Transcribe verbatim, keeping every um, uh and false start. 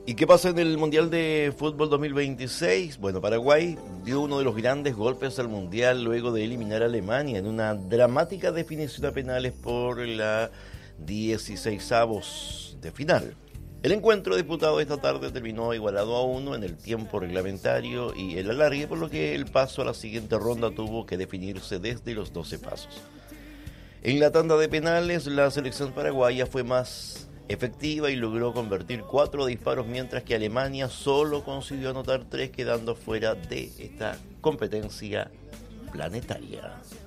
¿Y qué pasa en el Mundial de Fútbol dos mil veintiséis? Bueno, Paraguay dio uno de los grandes golpes al Mundial luego de eliminar a Alemania en una dramática definición a penales por la dieciseisavos de final. El encuentro disputado esta tarde terminó igualado a uno en el tiempo reglamentario y el alargue, por lo que el paso a la siguiente ronda tuvo que definirse desde los doce pasos. En la tanda de penales, la selección paraguaya fue más efectiva y logró convertir cuatro disparos, mientras que Alemania solo consiguió anotar tres, quedando fuera de esta competencia planetaria.